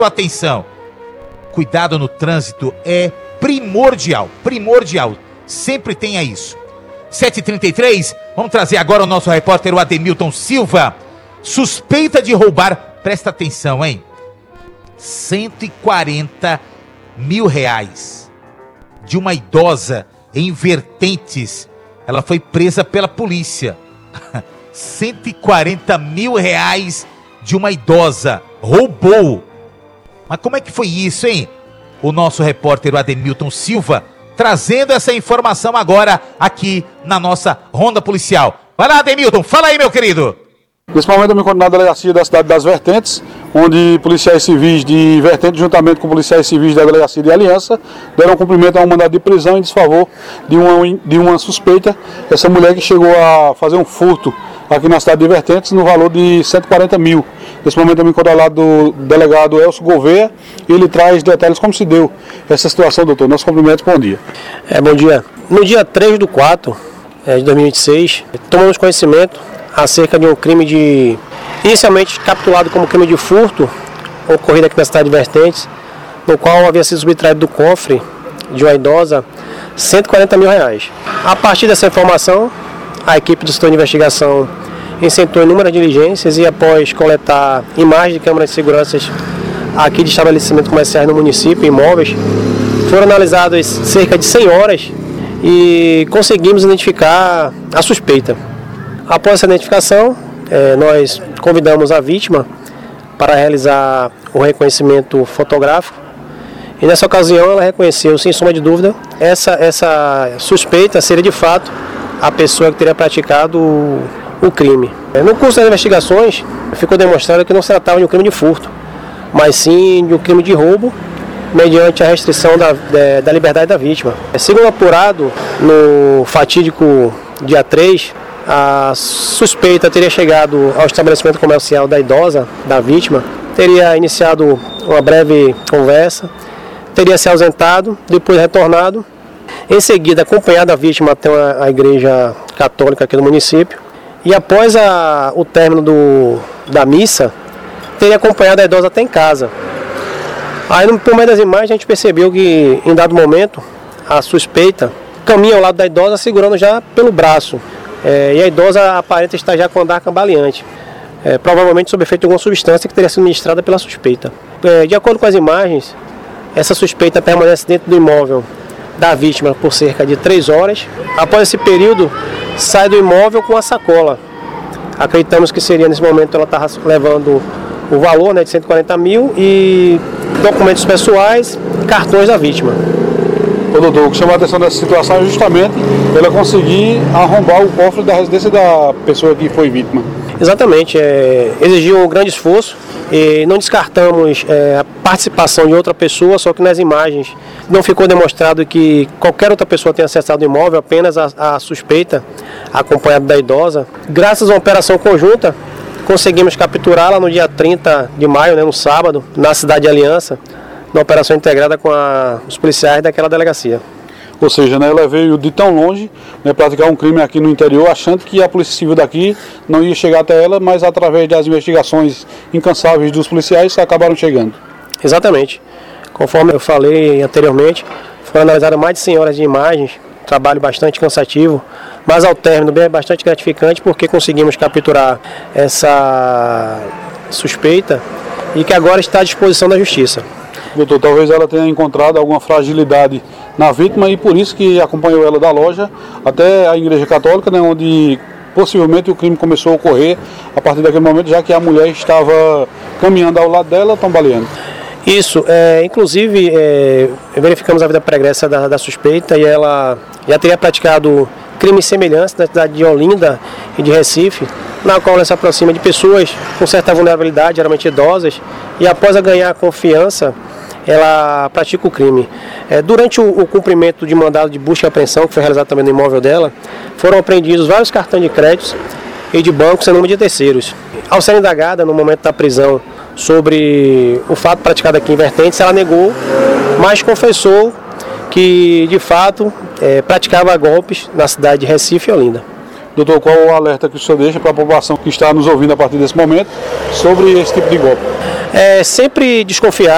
Atenção, cuidado no trânsito é primordial, sempre tenha isso. 7h33, vamos trazer agora o nosso repórter, o Ademilton Silva. Suspeita de roubar, presta atenção, hein? 140 mil reais de uma idosa em Vertentes. Ela foi presa pela polícia. 140 mil reais de uma idosa, roubou. Mas como é que foi isso, hein? O nosso repórter, o Ademilton Silva, trazendo essa informação agora aqui na nossa Ronda Policial. Vai lá, Ademilton, fala aí, meu querido. Nesse momento eu me encontro na delegacia da cidade das Vertentes, onde policiais civis de Vertentes, juntamente com policiais civis da delegacia de Aliança, deram cumprimento a um mandado de prisão em desfavor de uma suspeita. Essa mulher que chegou a fazer um furto aqui na cidade de Vertentes no valor de 140 mil. Nesse momento eu me encontro ao lado do delegado Elcio Gouveia e ele traz detalhes como se deu essa situação, doutor. Nosso cumprimento, bom dia. Bom dia. No dia 3/4 de 2026, tomamos conhecimento acerca de um crime inicialmente capturado como crime de furto, ocorrido aqui na cidade de Vertentes, no qual havia sido subtraído do cofre de uma idosa 140 mil reais. A partir dessa informação, a equipe do setor de investigação incentivou inúmeras diligências e, após coletar imagens de câmeras de segurança aqui de estabelecimentos comerciais no município, imóveis, foram analisadas cerca de 100 horas e conseguimos identificar a suspeita. Após essa identificação, nós convidamos a vítima para realizar o reconhecimento fotográfico e nessa ocasião ela reconheceu, sem sombra de dúvida, essa suspeita seria de fato a pessoa que teria praticado o crime. No curso das investigações, ficou demonstrado que não se tratava de um crime de furto, mas sim de um crime de roubo, mediante a restrição da liberdade da vítima. Segundo apurado, no fatídico dia 3, a suspeita teria chegado ao estabelecimento comercial da idosa, da vítima, teria iniciado uma breve conversa, teria se ausentado, depois retornado, em seguida acompanhado a vítima até a igreja católica aqui do município, e após o término da missa, teria acompanhado a idosa até em casa. Aí, por meio das imagens, a gente percebeu que, em dado momento, a suspeita caminha ao lado da idosa segurando já pelo braço. E a idosa aparenta estar já com o andar cambaleante, provavelmente sob efeito de alguma substância que teria sido ministrada pela suspeita. De acordo com as imagens, essa suspeita permanece dentro do imóvel da vítima por cerca de 3 horas. Após esse período, sai do imóvel com a sacola. Acreditamos que seria, nesse momento, ela estava levando o valor de 140 mil e documentos pessoais, cartões da vítima. Doutor, o que chamou a atenção dessa situação é justamente ela conseguir arrombar o cofre da residência da pessoa que foi vítima. Exatamente, exigiu um grande esforço e não descartamos a participação de outra pessoa, só que nas imagens não ficou demonstrado que qualquer outra pessoa tenha acessado o imóvel, apenas a suspeita, acompanhada da idosa. Graças a uma operação conjunta, conseguimos capturá-la no dia 30 de maio, no sábado, na cidade de Aliança, na operação integrada com os policiais daquela delegacia. Ou seja, ela veio de tão longe, praticar um crime aqui no interior, achando que a Polícia Civil daqui não ia chegar até ela, mas através das investigações incansáveis dos policiais acabaram chegando. Exatamente. Conforme eu falei anteriormente, foram analisadas mais de 100 horas de imagens, trabalho bastante cansativo, mas ao término bastante gratificante, porque conseguimos capturar essa suspeita e que agora está à disposição da Justiça. Doutor, talvez ela tenha encontrado alguma fragilidade na vítima e por isso que acompanhou ela da loja até a igreja católica, onde possivelmente o crime começou a ocorrer a partir daquele momento, já que a mulher estava caminhando ao lado dela, tombaleando. Isso, inclusive verificamos a vida pregressa da suspeita e ela já teria praticado crimes semelhantes na cidade de Olinda e de Recife, na qual ela se aproxima de pessoas com certa vulnerabilidade, geralmente idosas, e após ganhar confiança, ela pratica o crime. Durante o cumprimento de mandado de busca e apreensão, que foi realizado também no imóvel dela, foram apreendidos vários cartões de crédito e de bancos em nome de terceiros. Ao ser indagada no momento da prisão sobre o fato praticado aqui em Vertentes, ela negou, mas confessou que de fato praticava golpes na cidade de Recife e Olinda. Doutor, qual o alerta que o senhor deixa para a população que está nos ouvindo a partir desse momento sobre esse tipo de golpe? Sempre desconfiar